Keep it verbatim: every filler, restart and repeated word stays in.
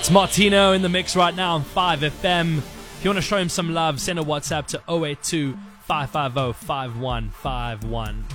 It's Martino in the mix right now on five F M. If you want to show him some love, send a WhatsApp to oh eight two, five five oh, five one five one.